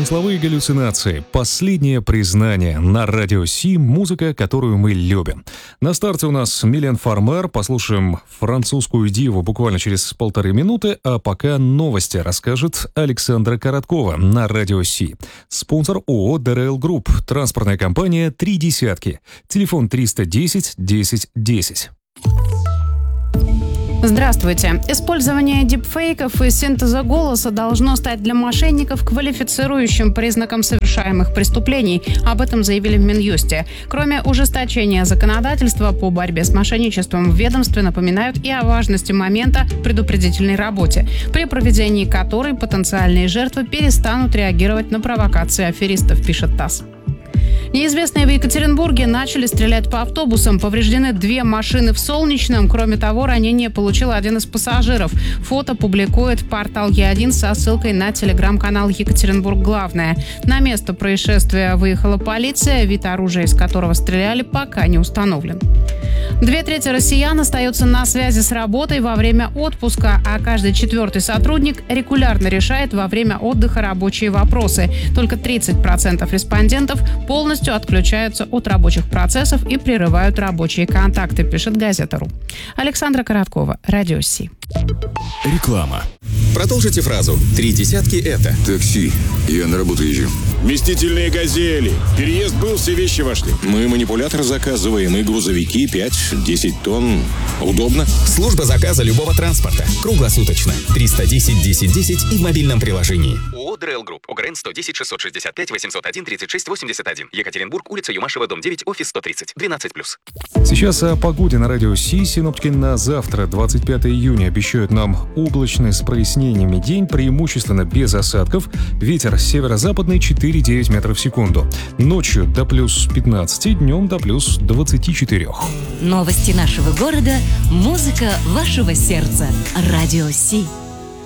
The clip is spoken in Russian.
Смысловые галлюцинации. Последнее признание. На радио Си. Музыка, которую мы любим. На старте у нас Милен Фармер. Послушаем французскую диву буквально через 1,5 минуты. А пока новости расскажет Александра Короткова на радио Си. Спонсор ООО ДРЛ Групп. Транспортная компания «Три десятки». Телефон 310 10 10. Здравствуйте. Использование дипфейков и синтеза голоса должно стать для мошенников квалифицирующим признаком совершаемых преступлений. Об этом заявили в Минюсте. Кроме ужесточения законодательства по борьбе с мошенничеством, в ведомстве напоминают и о важности момента предупредительной работе, при проведении которой потенциальные жертвы перестанут реагировать на провокации аферистов, пишет ТАСС. Неизвестные в Екатеринбурге начали стрелять по автобусам. Повреждены 2 машины в Солнечном. Кроме того, ранение получил один из пассажиров. Фото публикует портал Е1 со ссылкой на телеграм-канал «Екатеринбург. Главное». На место происшествия выехала полиция. Вид оружия, из которого стреляли, пока не установлен. 2/3 россиян остаются на связи с работой во время отпуска, а каждый 4-й сотрудник регулярно решает во время отдыха рабочие вопросы. Только 30% респондентов полностью отключаются от рабочих процессов и прерывают рабочие контакты, пишет газета.ру. Александра Короткова, радио Си. Реклама. Продолжите фразу. 3 десятки это. Такси. Я на работу езжу. Вместительные «Газели». Переезд был, все вещи вошли. Мы манипулятор заказываем и грузовики 5-10 тонн. Удобно. Служба заказа любого транспорта. Круглосуточно. 310 10 10 и в мобильном приложении. ООО ДРЛ Групп. ОГРН 110 665 801 36 81. Екатеринбург, улица Юмашева, дом 9, офис 130. 12+. Сейчас о погоде на радио Си. Синоптики на завтра, 25 июня, обещают нам облачный с прояснениями день, преимущественно без осадков. Ветер северо-западный 4,9 метров в секунду. Ночью до плюс 15, днем до плюс 24. Новости нашего города, музыка вашего сердца. Радио Си.